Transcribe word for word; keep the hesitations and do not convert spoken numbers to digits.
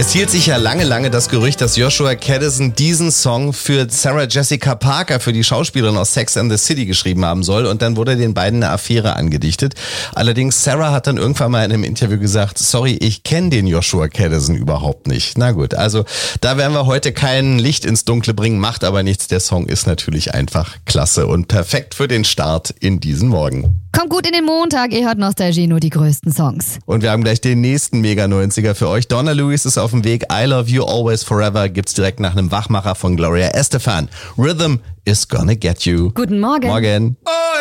Es hielt sich ja lange, lange das Gerücht, dass Joshua Kadison diesen Song für Sarah Jessica Parker, für die Schauspielerin aus Sex and the City, geschrieben haben soll. Und dann wurde den beiden eine Affäre angedichtet. Allerdings, Sarah hat dann irgendwann mal in einem Interview gesagt, sorry, ich kenne den Joshua Kadison überhaupt nicht. Na gut, also da werden wir heute kein Licht ins Dunkle bringen, macht aber nichts. Der Song ist natürlich einfach klasse und perfekt für den Start in diesen Morgen. Kommt gut in den Montag, ihr hört Nostalgie, nur die größten Songs. Und wir haben gleich den nächsten Mega neunziger für euch. Donna Lewis ist auf dem Weg. I Love You Always Forever gibt's direkt nach einem Wachmacher von Gloria Estefan. Rhythm is gonna get you. Guten Morgen. Morgen.